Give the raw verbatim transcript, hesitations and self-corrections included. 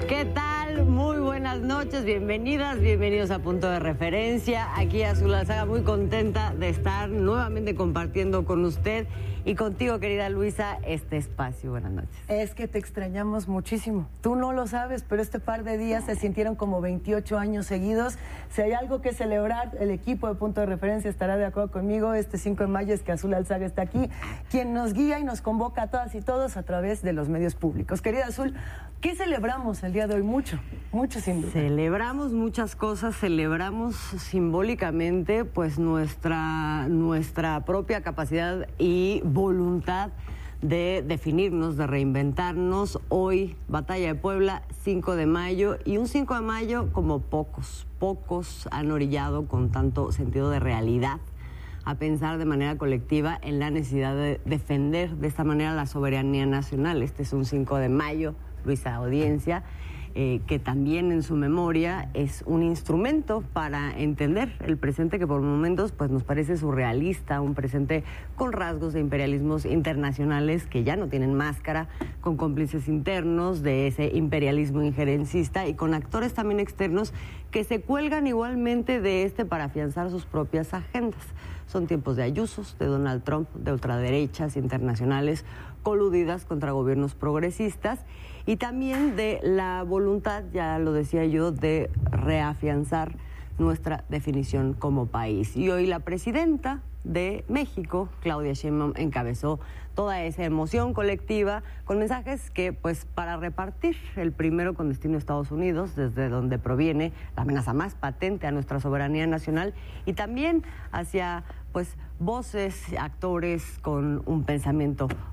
¿Qué tal? Muy buenas noches, bienvenidas, bienvenidos a Punto de Referencia. Aquí Azul Alzaga, muy contenta de estar nuevamente compartiendo con usted y contigo, querida Luisa, este espacio. Buenas noches. Es que te extrañamos muchísimo. Tú no lo sabes, pero este par de días se sintieron como veintiocho años seguidos. Si hay algo que celebrar, el equipo de Punto de Referencia estará de acuerdo conmigo. Este cinco de mayo es que Azul Alzaga está aquí, quien nos guía y nos convoca a todas y todos a través de los medios públicos. Querida Azul, ¿qué celebramos el día de hoy? Mucho, mucho sin duda. Celebramos muchas cosas, celebramos simbólicamente pues nuestra, nuestra propia capacidad y voluntad de definirnos, de reinventarnos. Hoy, Batalla de Puebla, cinco de mayo, y un cinco de mayo como pocos, pocos han orillado con tanto sentido de realidad a pensar de manera colectiva en la necesidad de defender de esta manera la soberanía nacional. Este es un cinco de mayo, Luisa, audiencia, eh, que también en su memoria es un instrumento para entender el presente que por momentos pues nos parece surrealista, un presente con rasgos de imperialismos internacionales que ya no tienen máscara, con cómplices internos de ese imperialismo injerencista y con actores también externos que se cuelgan igualmente de este para afianzar sus propias agendas. Son tiempos de ayusos, de Donald Trump, de ultraderechas internacionales coludidas contra gobiernos progresistas y también de la voluntad, ya lo decía yo, de reafianzar nuestra definición como país. Y hoy la presidenta de México, Claudia Sheinbaum, encabezó toda esa emoción colectiva con mensajes que, pues, para repartir, el primero con destino a Estados Unidos, desde donde proviene la amenaza más patente a nuestra soberanía nacional, y también hacia, pues, voces, actores con un pensamiento